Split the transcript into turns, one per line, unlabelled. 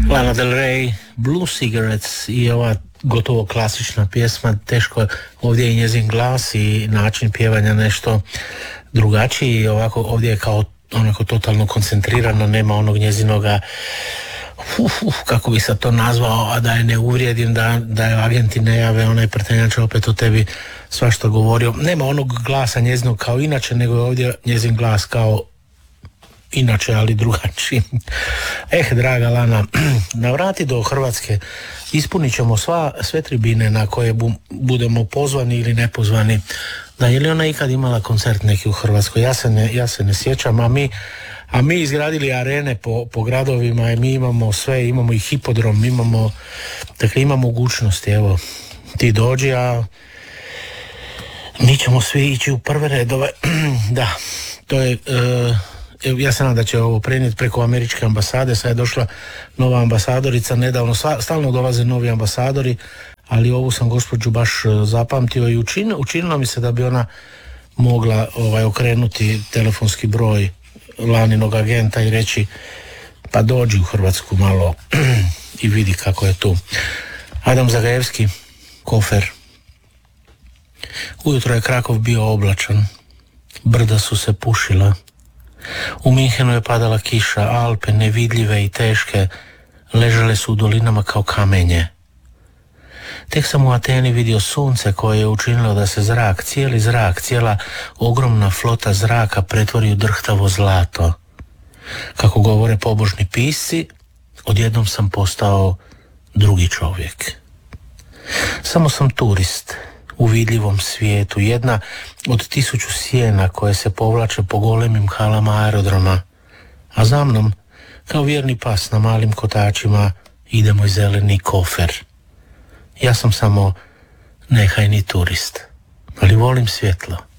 Lana Del Rey, Blue Cigarettes i ova gotovo klasična pjesma, teško ovdje je i njezin glas i način pjevanja nešto drugačiji, ovako ovdje je kao onako totalno koncentrirano, nema onog njezinoga kako bi se to nazvao, a da je ne uvrijedim, da je agenti ne jave, onaj prtenjač opet o tebi svašta govorio, nema onog glasa njezinog kao inače, nego je ovdje njezin glas kao inače, ali drugačiji. Draga Lana, navrati do Hrvatske, ispunit ćemo sve tribine na koje budemo pozvani ili nepozvani. Da, je li ona ikad imala koncert neki u Hrvatskoj? Ja se ne sjećam, a mi izgradili arene po gradovima i mi imamo sve, imamo i hipodrom, ima mogućnosti, evo, ti dođi, a mi ćemo svi ići u prve redove. Da, to je... ja se nadam da će ovo prenijeti preko američke ambasade. Sad je došla nova ambasadorica nedavno, stalno dolaze novi ambasadori, ali ovu sam gospođu baš zapamtio i učinilo mi se da bi ona mogla okrenuti telefonski broj Laninog agenta i reći pa dođi u Hrvatsku malo i vidi kako je tu. Adam Zagajevski, Kofer. Ujutro je Krakov bio oblačan, brda su se pušila. U Minhenu je padala kiša, Alpe, nevidljive i teške, ležale su u dolinama kao kamenje. Tek sam u Ateni vidio sunce koje je učinilo da se cijeli zrak, cijela ogromna flota zraka pretvori u drhtavo zlato. Kako govore pobožni pisci, odjednom sam postao drugi čovjek. Samo sam turist u vidljivom svijetu, jedna od 1000 sjena koje se povlače po golemim halama aerodroma, a za mnom, kao vjerni pas na malim kotačima, ide moj zeleni kofer. Ja sam samo nehajni turist, ali volim svjetlo.